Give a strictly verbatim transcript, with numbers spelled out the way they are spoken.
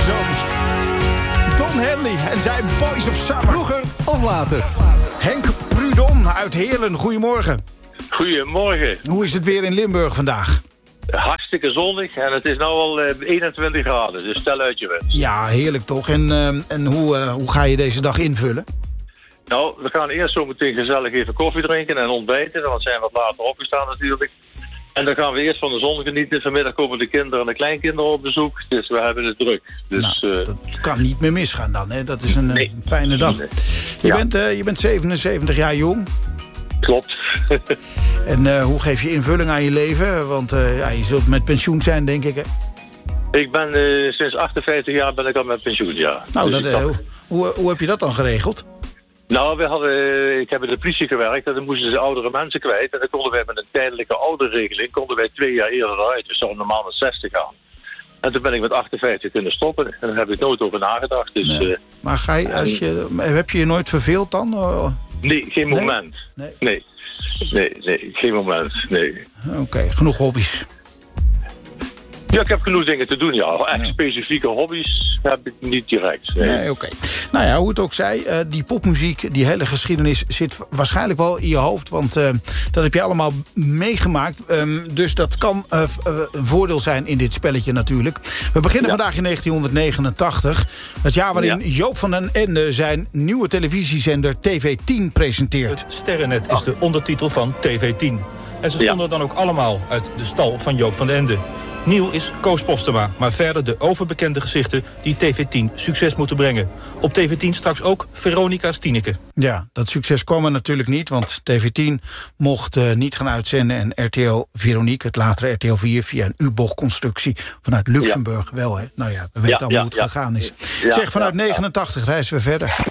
zomers. Don Henley en zijn Boys of Summer. Vroeger of later. Henk Prudon uit Heerlen, goedemorgen. Goedemorgen. Hoe is het weer in Limburg vandaag? Hartstikke zonnig en het is nu al uh, eenentwintig graden, dus stel uit je wens. Ja, heerlijk toch. En, uh, en hoe, uh, hoe ga je deze dag invullen? Nou, we gaan eerst zo meteen gezellig even koffie drinken en ontbijten, want we zijn wat later opgestaan natuurlijk. En dan gaan we eerst van de zon genieten. Vanmiddag komen de kinderen en de kleinkinderen op bezoek, dus we hebben het druk. Dus, nou, uh, dat kan niet meer misgaan dan, hè? Dat is een nee. uh, fijne dag. Nee. Je, Ja. bent, uh, je bent zevenenzeventig jaar jong. Klopt. En uh, hoe geef je invulling aan je leven? Want uh, ja, je zult met pensioen zijn, denk ik, hè? Ik ben uh, sinds achtenvijftig jaar ben ik al met pensioen, ja. Nou, Dus dat, ik uh, dacht- hoe, hoe heb je dat dan geregeld? Nou, we hadden, uh, ik heb bij de politie gewerkt en dan moesten ze oudere mensen kwijt. En dan konden wij met een tijdelijke ouderregeling konden wij twee jaar eerder eruit. Dus zouden normaal met zestig gaan. En toen ben ik met achtenvijftig kunnen stoppen. En daar heb ik nooit over nagedacht. Dus, Nee. uh, Maar ga je, als je, heb je je nooit verveeld dan? Uh, nee, geen Nee? moment. Nee. Nee. Nee, nee, geen moment. Nee. Oké, okay, genoeg hobby's. Ja, ik heb genoeg dingen te doen, ja. Echt Ja. specifieke hobby's heb ik niet direct. Nee. Nee, oké. Okay. Nou ja, hoe het ook zij, uh, die popmuziek, die hele geschiedenis zit waarschijnlijk wel in je hoofd. Want uh, dat heb je allemaal meegemaakt. Um, dus dat kan uh, uh, een voordeel zijn in dit spelletje natuurlijk. We beginnen Ja. vandaag in negentien negenentachtig. Het jaar waarin Ja. Joop van den Ende zijn nieuwe televisiezender T V tien presenteert. Het Sterrennet is de ondertitel van T V tien. En ze stonden dan ook allemaal uit de stal van Joop van den Ende. Nieuw is Koos Postema, maar verder de overbekende gezichten die T V tien succes moeten brengen. Op T V tien straks ook Veronica Stieneke. Ja, dat succes kwam er natuurlijk niet, want T V tien mocht uh, niet gaan uitzenden en R T L Veronique, het latere R T L vier, via een U-bochtconstructie vanuit Luxemburg ja. wel. Hè? Nou ja, we weten Ja, allemaal ja, hoe het ja. gegaan is. Ja, zeg, vanuit ja, ja. negenentachtig reizen we verder.